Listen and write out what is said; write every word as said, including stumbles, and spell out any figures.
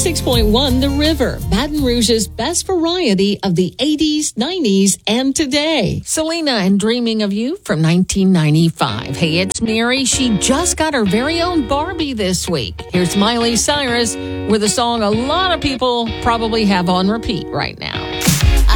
ninety-six point one The River, Baton Rouge's best variety of the eighties, nineties, and today. Selena and Dreaming of You from nineteen ninety-five. Hey, it's Mary. She just got her very own Barbie this week. Here's Miley Cyrus with a song a lot of people probably have on repeat right now.